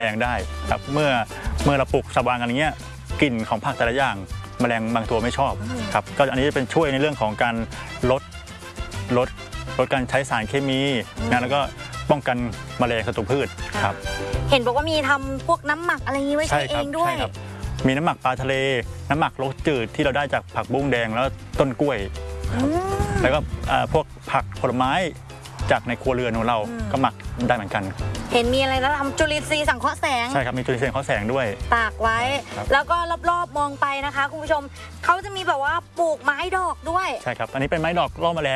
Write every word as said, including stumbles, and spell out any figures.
แมลงได้ครับเมื่อเมื่อเราปลูกสว่างกันอย่างเงี้ยกลิ่นของผักแต่ละอย่างแมลงบางตัวไม่ชอบครับก็อันนี้จะเป็นช่วยในเรื่องของการลดลดลดการใช้สารเคมีนะแล้วก็ป้องกันแมลงศัตรูพืชครับเห็นบอกว่ามีทำพวกน้ำหมักอะไรอย่างนี้ไว้ใช้เองด้วยมีน้ำหมักปลาทะเลน้ำหมักรสจืดที่เราได้จากผักบุ้งแดงแล้วต้นกล้วยแล้วก็พวกผักผลไม้จากในครัวเรือนของเราก็หมักได้เหมือนกันเห็นมีอะไรแล้วทำจุลินทรีย์สังเคราะห์แสงใช่ครับมีจุลินทรีย์สังเคราะห์แสงด้วยตากไว้แล้วก็รอบๆมองไปนะคะคุณผู้ชมเขาจะมีแบบว่าปลูกไม้ดอกด้วยใช่ครับอันนี้เป็นไม้ดอกล่อแมลง